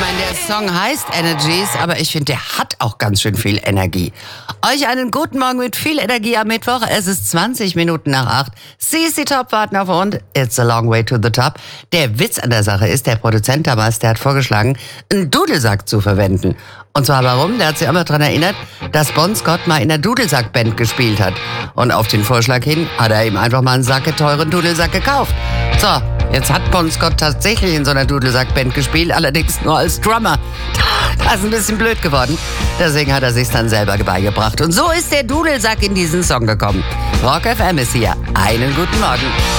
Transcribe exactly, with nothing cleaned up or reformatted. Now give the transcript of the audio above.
meine, der Song heißt Energies, aber ich finde, der hat auch ganz schön viel Energie. Euch einen guten Morgen mit viel Energie am Mittwoch. Es ist zwanzig Minuten nach acht. C C Top warten auf uns. It's a long way to the top. Der Witz an der Sache ist, der Produzent damals, der hat vorgeschlagen, einen Dudelsack zu verwenden. Und zwar warum? Der hat sich immer daran erinnert, dass Bon Scott mal in der Dudelsack-Band gespielt hat. Und auf den Vorschlag hin hat er ihm einfach mal einen sacketeuren Dudelsack gekauft. So, jetzt hat Bon Scott tatsächlich in so einer Dudelsack-Band gespielt, allerdings nur als Drummer. Das ist ein bisschen blöd geworden. Deswegen hat er sich's dann selber beigebracht. Und so ist der Dudelsack in diesen Song gekommen. Rock F M ist hier. Einen guten Morgen.